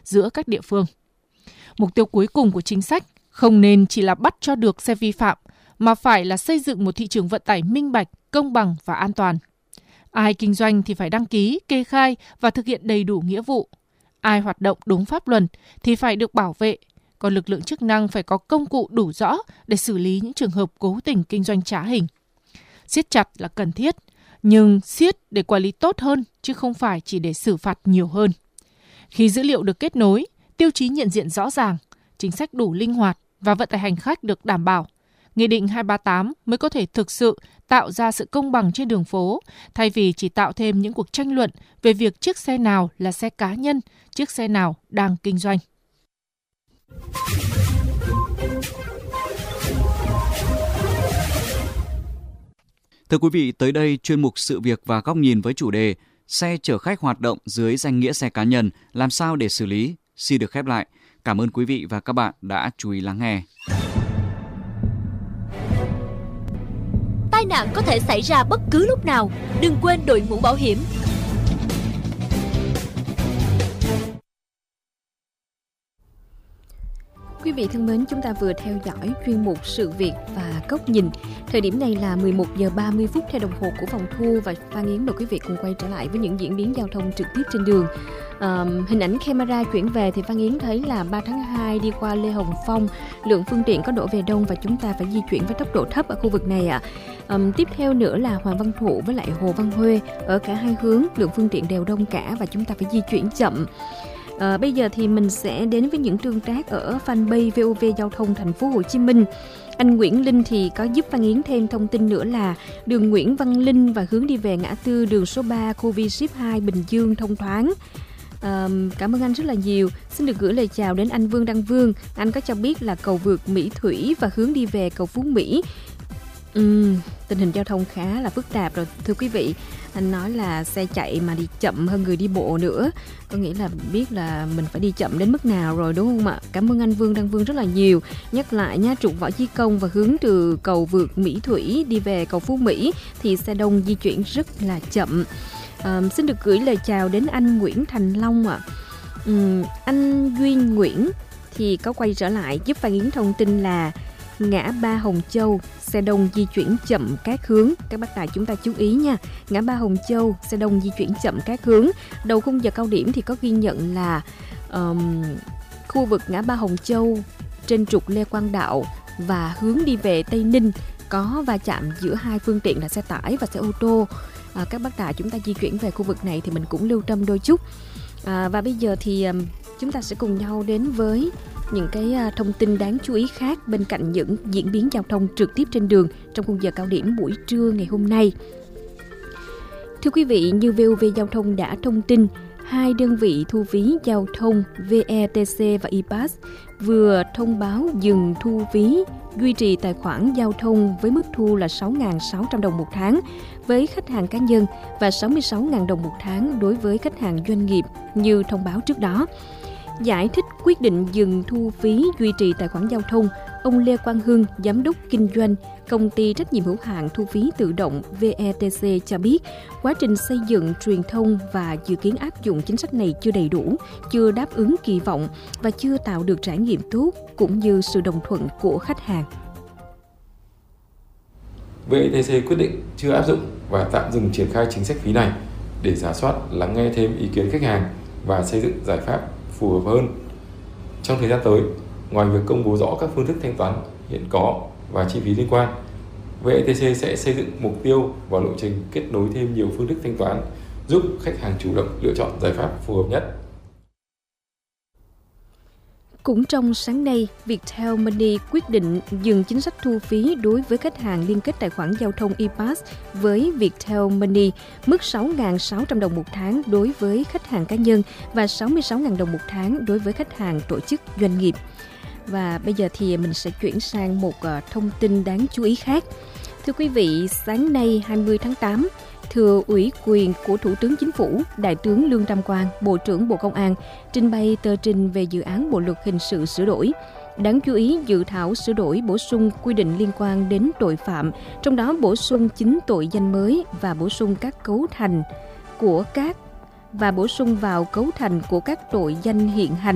giữa các địa phương. Mục tiêu cuối cùng của chính sách không nên chỉ là bắt cho được xe vi phạm, mà phải là xây dựng một thị trường vận tải minh bạch, công bằng và an toàn. Ai kinh doanh thì phải đăng ký, kê khai và thực hiện đầy đủ nghĩa vụ. Ai hoạt động đúng pháp luật thì phải được bảo vệ, còn lực lượng chức năng phải có công cụ đủ rõ để xử lý những trường hợp cố tình kinh doanh trá hình. Siết chặt là cần thiết, nhưng siết để quản lý tốt hơn chứ không phải chỉ để xử phạt nhiều hơn. Khi dữ liệu được kết nối, tiêu chí nhận diện rõ ràng, chính sách đủ linh hoạt và vận tải hành khách được đảm bảo, Nghị định 238 mới có thể thực sự tạo ra sự công bằng trên đường phố, thay vì chỉ tạo thêm những cuộc tranh luận về việc chiếc xe nào là xe cá nhân, chiếc xe nào đang kinh doanh. Thưa quý vị, tới đây chuyên mục Sự việc và góc nhìn với chủ đề xe chở khách hoạt động dưới danh nghĩa xe cá nhân, làm sao để xử lý xin được khép lại. Cảm ơn quý vị và các bạn đã chú ý lắng nghe. Tai nạn có thể xảy ra bất cứ lúc nào, đừng quên đội mũ bảo hiểm. Quý vị thân mến, chúng ta vừa theo dõi chuyên mục Sự việc và góc nhìn. Thời điểm này là 11 giờ 30 phút theo đồng hồ của phòng thu, và Phan Yến mời quý vị cùng quay trở lại với những diễn biến giao thông trực tiếp trên đường. Hình ảnh camera chuyển về thì Phan Yến thấy là 3 tháng 2 đi qua Lê Hồng Phong, lượng phương tiện có đổ về đông và chúng ta phải di chuyển với tốc độ thấp ở khu vực này ạ. Tiếp theo nữa là Hoàng Văn Thụ với lại Hồ Văn Huê, ở cả hai hướng lượng phương tiện đều đông cả và chúng ta phải di chuyển chậm. Bây giờ thì mình sẽ đến với những tương tác ở fanpage VOV Giao thông Thành phố Hồ Chí Minh. Anh Nguyễn Linh thì có giúp Phan Yến thêm thông tin nữa là đường Nguyễn Văn Linh và hướng đi về ngã tư đường số 3 khu V-Ship 2 Bình Dương thông thoáng. Cảm ơn anh rất là nhiều. Xin được gửi lời chào đến anh Vương Đăng Vương. Anh có cho biết là cầu vượt Mỹ Thủy và hướng đi về cầu Phú Mỹ. Tình hình giao thông khá là phức tạp rồi thưa quý vị. Anh nói là xe chạy mà đi chậm hơn người đi bộ nữa, có nghĩa là biết là mình phải đi chậm đến mức nào rồi đúng không ạ? Cảm ơn anh Vương Đăng Vương rất là nhiều. Nhắc lại nha, trục Võ Chí Công và hướng từ cầu vượt Mỹ Thủy đi về cầu Phú Mỹ thì xe đông di chuyển rất là chậm. Xin được gửi lời chào đến anh Nguyễn Thành Long ạ. Anh Duy Nguyễn thì có quay trở lại giúp Phan Yến thông tin là ngã ba Hồng Châu, xe đông di chuyển chậm các hướng. Các bác tài chúng ta chú ý nha. Ngã ba Hồng Châu, xe đông di chuyển chậm các hướng. Đầu khung giờ cao điểm thì có ghi nhận là khu vực ngã ba Hồng Châu trên trục Lê Quang Đạo và hướng đi về Tây Ninh có va chạm giữa hai phương tiện là xe tải và xe ô tô. Các bác tài chúng ta di chuyển về khu vực này thì mình cũng lưu tâm đôi chút. Và bây giờ thì chúng ta sẽ cùng nhau đến với những cái thông tin đáng chú ý khác bên cạnh những diễn biến giao thông trực tiếp trên đường trong khung giờ cao điểm buổi trưa ngày hôm nay. Thưa quý vị, như VOV Giao thông đã thông tin, hai đơn vị thu phí giao thông VETC và ePass vừa thông báo dừng thu phí duy trì tài khoản giao thông với mức thu là 6.600 đồng một tháng với khách hàng cá nhân và 66.000 đồng một tháng đối với khách hàng doanh nghiệp như thông báo trước đó. Giải thích quyết định dừng thu phí duy trì tài khoản giao thông, ông Lê Quang Hưng, Giám đốc Kinh doanh, Công ty trách nhiệm hữu hạn thu phí tự động VETC cho biết, quá trình xây dựng, truyền thông và dự kiến áp dụng chính sách này chưa đầy đủ, chưa đáp ứng kỳ vọng và chưa tạo được trải nghiệm tốt cũng như sự đồng thuận của khách hàng. VETC quyết định chưa áp dụng và tạm dừng triển khai chính sách phí này để rà soát, lắng nghe thêm ý kiến khách hàng và xây dựng giải pháp phù hợp hơn. Trong thời gian tới, ngoài việc công bố rõ các phương thức thanh toán hiện có và chi phí liên quan, VETC sẽ xây dựng mục tiêu và lộ trình kết nối thêm nhiều phương thức thanh toán, giúp khách hàng chủ động lựa chọn giải pháp phù hợp nhất. Cũng trong sáng nay, Viettel Money quyết định dừng chính sách thu phí đối với khách hàng liên kết tài khoản giao thông ePass với Viettel Money, mức 6.600 đồng một tháng đối với khách hàng cá nhân và 66.000 đồng một tháng đối với khách hàng tổ chức doanh nghiệp. Và bây giờ thì mình sẽ chuyển sang một thông tin đáng chú ý khác. Thưa quý vị, sáng nay 20 tháng 8, thừa ủy quyền của Thủ tướng Chính phủ, Đại tướng Lương Tam Quang, Bộ trưởng Bộ Công an, trình bày tờ trình về dự án Bộ luật hình sự sửa đổi. Đáng chú ý, dự thảo sửa đổi bổ sung quy định liên quan đến tội phạm, trong đó bổ sung 9 tội danh mới và bổ sung vào cấu thành của các tội danh hiện hành